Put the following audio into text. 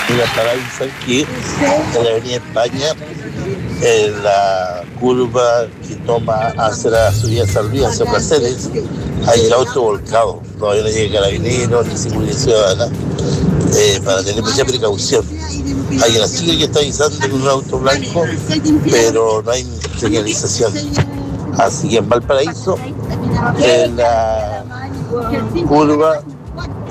Mira, para avisar que en la Avenida España, en la curva que toma hacia la subida San Luis, hacia Placeres, hay el auto volcado. Todavía no llega carabineros ni seguridad ciudadana para tener mucha precaución. Hay una chica que está avisando en un auto blanco, pero no hay señalización. Así que en Valparaíso, en la curva